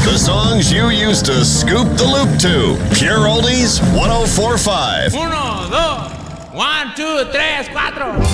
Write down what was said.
The songs you used to scoop the loop to. Pure Oldies 104.5. 1, 2, 1, 2, 3, 4.